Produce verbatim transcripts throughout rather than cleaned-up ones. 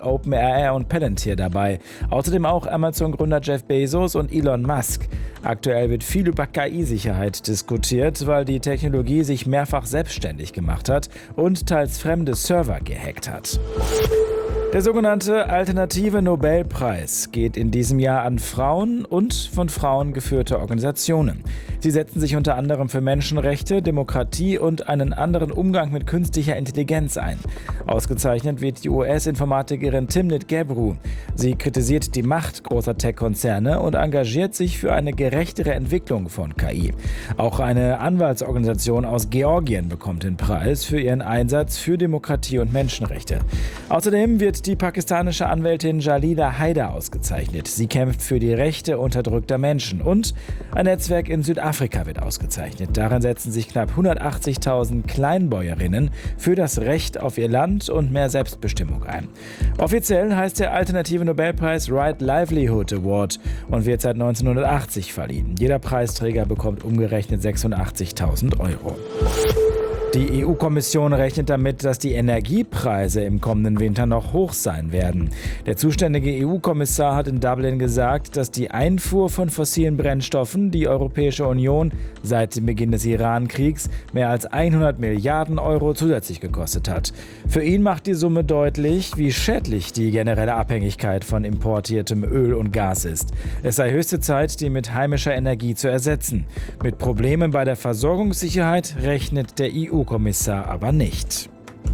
OpenAI und Palantir dabei. Außerdem auch Amazon-Gründer Jeff Bezos und Elon Musk. Aktuell wird viel über K I-Sicherheit diskutiert, weil die Technologie sich mehrfach selbstständig gemacht hat und teils fremde Server gehackt hat. Der sogenannte Alternative Nobelpreis geht in diesem Jahr an Frauen und von Frauen geführte Organisationen. Sie setzen sich unter anderem für Menschenrechte, Demokratie und einen anderen Umgang mit künstlicher Intelligenz ein. Ausgezeichnet wird die U S-Informatikerin Timnit Gebru. Sie kritisiert die Macht großer Tech-Konzerne und engagiert sich für eine gerechtere Entwicklung von K I. Auch eine Anwaltsorganisation aus Georgien bekommt den Preis für ihren Einsatz für Demokratie und Menschenrechte. Außerdem wird die pakistanische Anwältin Jalila Haider ausgezeichnet. Sie kämpft für die Rechte unterdrückter Menschen. Und ein Netzwerk in Südafrika wird ausgezeichnet. Darin setzen sich knapp hundertachtzigtausend Kleinbäuerinnen für das Recht auf ihr Land und mehr Selbstbestimmung ein. Offiziell heißt der Alternative Nobelpreis Right Livelihood Award und wird seit neunzehnhundertachtzig verliehen. Jeder Preisträger bekommt umgerechnet sechsundachtzigtausend Euro. Die E U-Kommission rechnet damit, dass die Energiepreise im kommenden Winter noch hoch sein werden. Der zuständige E U-Kommissar hat in Dublin gesagt, dass die Einfuhr von fossilen Brennstoffen die Europäische Union seit dem Beginn des Iran-Kriegs mehr als hundert Milliarden Euro zusätzlich gekostet hat. Für ihn macht die Summe deutlich, wie schädlich die generelle Abhängigkeit von importiertem Öl und Gas ist. Es sei höchste Zeit, die mit heimischer Energie zu ersetzen. Mit Problemen bei der Versorgungssicherheit rechnet der E U-Kommissar aber nicht.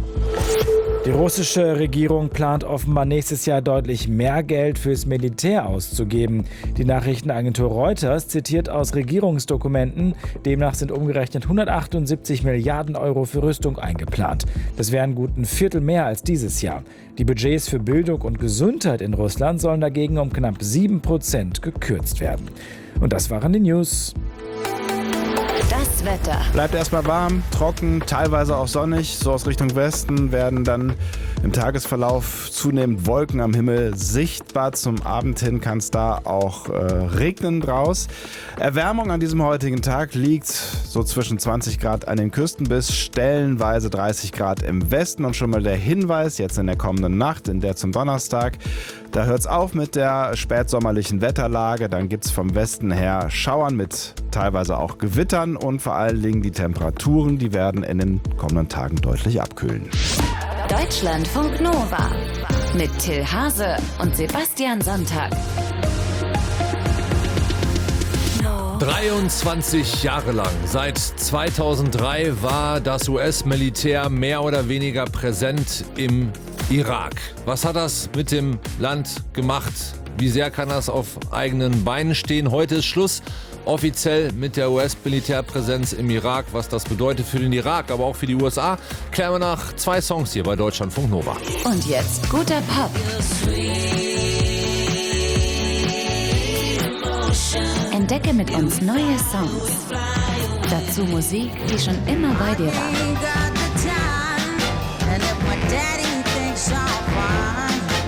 Die russische Regierung plant offenbar nächstes Jahr deutlich mehr Geld fürs Militär auszugeben. Die Nachrichtenagentur Reuters zitiert aus Regierungsdokumenten, demnach sind umgerechnet hundertachtundsiebzig Milliarden Euro für Rüstung eingeplant. Das wären gut ein Viertel mehr als dieses Jahr. Die Budgets für Bildung und Gesundheit in Russland sollen dagegen um knapp sieben Prozent gekürzt werden. Und das waren die News. Das Wetter. Bleibt erstmal warm, trocken, teilweise auch sonnig. So aus Richtung Westen werden dann im Tagesverlauf zunehmend Wolken am Himmel sichtbar. Zum Abend hin kann es da auch äh, regnen draus. Erwärmung an diesem heutigen Tag liegt so zwischen zwanzig Grad an den Küsten bis stellenweise dreißig Grad im Westen. Und schon mal der Hinweis, jetzt in der kommenden Nacht, in der zum Donnerstag, da hört es auf mit der spätsommerlichen Wetterlage. Dann gibt es vom Westen her Schauern mit teilweise auch Gewittern und vor allen Dingen die Temperaturen, die werden in den kommenden Tagen deutlich abkühlen. Deutschlandfunk Nova mit Till Hase und Sebastian Sonntag. dreiundzwanzig Jahre lang, seit zweitausenddrei, war das U S-Militär mehr oder weniger präsent im Irak. Was hat das mit dem Land gemacht? Wie sehr kann das auf eigenen Beinen stehen? Heute ist Schluss offiziell mit der U S-Militärpräsenz im Irak. Was das bedeutet für den Irak, aber auch für die U S A, klären wir nach zwei Songs hier bei Deutschlandfunk Nova. Und jetzt guter Pop. Entdecke mit uns neue Songs. Dazu Musik, die schon immer bei dir war.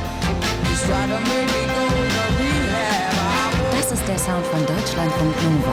Das ist der Sound von Deutschlandfunk Nova.